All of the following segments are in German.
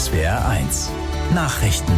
SWR1 Nachrichten.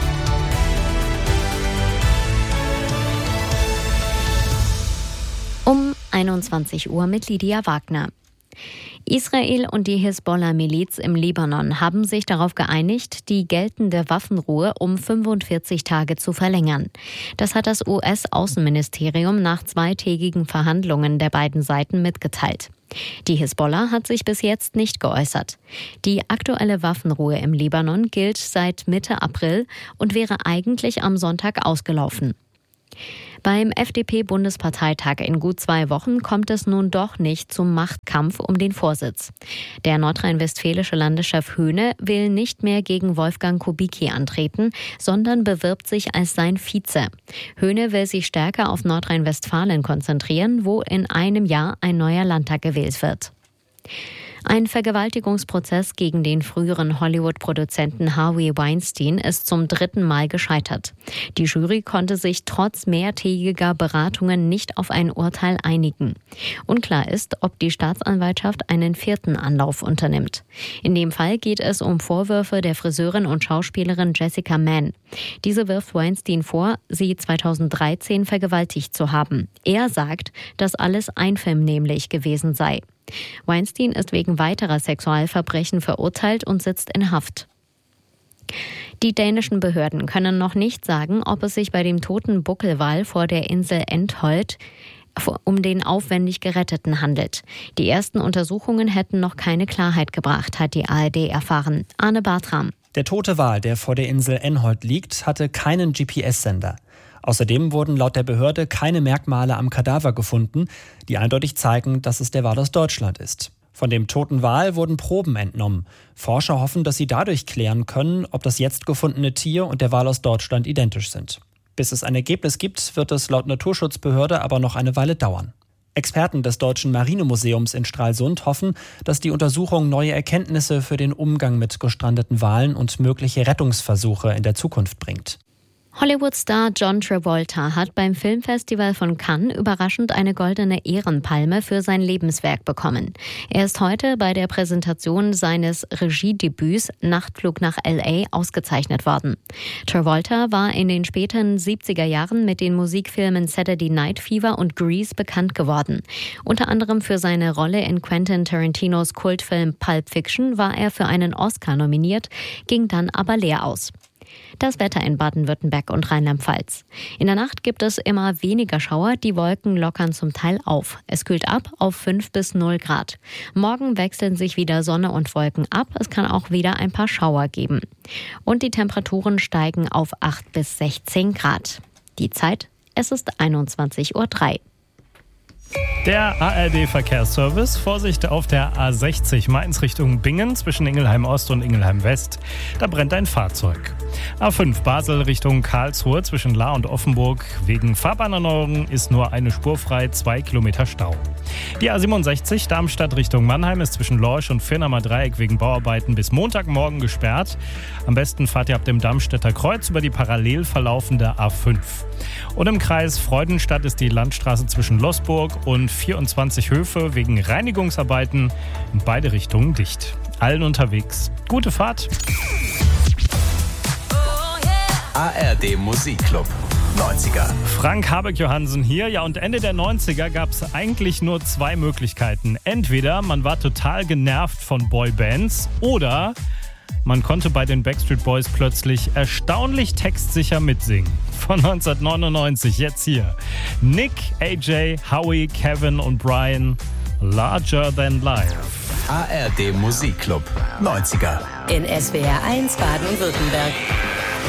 Um 21 Uhr mit Lydia Wagner. Israel und die Hisbollah-Miliz im Libanon haben sich darauf geeinigt, die geltende Waffenruhe um 45 Tage zu verlängern. Das hat das US-Außenministerium nach zweitägigen Verhandlungen der beiden Seiten mitgeteilt. Die Hisbollah hat sich bis jetzt nicht geäußert. Die aktuelle Waffenruhe im Libanon gilt seit Mitte April und wäre eigentlich am Sonntag ausgelaufen. Beim FDP-Bundesparteitag in gut 2 Wochen kommt es nun doch nicht zum Machtkampf um den Vorsitz. Der nordrhein-westfälische Landeschef Höhne will nicht mehr gegen Wolfgang Kubicki antreten, sondern bewirbt sich als sein Vize. Höhne will sich stärker auf Nordrhein-Westfalen konzentrieren, wo in einem Jahr ein neuer Landtag gewählt wird. Ein Vergewaltigungsprozess gegen den früheren Hollywood-Produzenten Harvey Weinstein ist zum 3. Mal gescheitert. Die Jury konnte sich trotz mehrtägiger Beratungen nicht auf ein Urteil einigen. Unklar ist, ob die Staatsanwaltschaft einen 4. Anlauf unternimmt. In dem Fall geht es um Vorwürfe der Friseurin und Schauspielerin Jessica Mann. Diese wirft Weinstein vor, sie 2013 vergewaltigt zu haben. Er sagt, dass alles einvernehmlich gewesen sei. Weinstein ist wegen weiterer Sexualverbrechen verurteilt und sitzt in Haft. Die dänischen Behörden können noch nicht sagen, ob es sich bei dem toten Buckelwal vor der Insel Endholt um den aufwendig Geretteten handelt. Die ersten Untersuchungen hätten noch keine Klarheit gebracht, hat die ARD erfahren. Arne Bartram. Der tote Wal, der vor der Insel Endholt liegt, hatte keinen GPS-Sender. Außerdem wurden laut der Behörde keine Merkmale am Kadaver gefunden, die eindeutig zeigen, dass es der Wal aus Deutschland ist. Von dem toten Wal wurden Proben entnommen. Forscher hoffen, dass sie dadurch klären können, ob das jetzt gefundene Tier und der Wal aus Deutschland identisch sind. Bis es ein Ergebnis gibt, wird es laut Naturschutzbehörde aber noch eine Weile dauern. Experten des Deutschen Marinemuseums in Stralsund hoffen, dass die Untersuchung neue Erkenntnisse für den Umgang mit gestrandeten Walen und mögliche Rettungsversuche in der Zukunft bringt. Hollywood-Star John Travolta hat beim Filmfestival von Cannes überraschend eine goldene Ehrenpalme für sein Lebenswerk bekommen. Er ist heute bei der Präsentation seines Regiedebüts Nachtflug nach L.A. ausgezeichnet worden. Travolta war in den späten 70er Jahren mit den Musikfilmen Saturday Night Fever und Grease bekannt geworden. Unter anderem für seine Rolle in Quentin Tarantinos Kultfilm Pulp Fiction war er für einen Oscar nominiert, ging dann aber leer aus. Das Wetter in Baden-Württemberg und Rheinland-Pfalz. In der Nacht gibt es immer weniger Schauer, die Wolken lockern zum Teil auf. Es kühlt ab auf 5 bis 0 Grad. Morgen wechseln sich wieder Sonne und Wolken ab. Es kann auch wieder ein paar Schauer geben. Und die Temperaturen steigen auf 8 bis 16 Grad. Die Zeit, es ist 21:03 Uhr. Der ARD-Verkehrsservice. Vorsicht auf der A60 Mainz Richtung Bingen zwischen Ingelheim Ost und Ingelheim West. Da brennt ein Fahrzeug. A5 Basel Richtung Karlsruhe zwischen Lahr und Offenburg. Wegen Fahrbahnerneuerung ist nur eine Spur frei, 2 Kilometer Stau. Die A67 Darmstadt Richtung Mannheim ist zwischen Lorsch und Firnamer Dreieck wegen Bauarbeiten bis Montagmorgen gesperrt. Am besten fahrt ihr ab dem Darmstädter Kreuz über die parallel verlaufende A5. Und im Kreis Freudenstadt ist die Landstraße zwischen Loßburg und 24 Höfe wegen Reinigungsarbeiten in beide Richtungen dicht. Allen unterwegs gute Fahrt. ARD Musikclub 90er. Frank Habeck-Johansen hier. Ja, und Ende der 90er gab es eigentlich nur 2 Möglichkeiten. Entweder man war total genervt von Boybands oder man konnte bei den Backstreet Boys plötzlich erstaunlich textsicher mitsingen. Von 1999 jetzt hier. Nick, AJ, Howie, Kevin und Brian. Larger Than Life. ARD Musikclub 90er. In SWR1 Baden-Württemberg.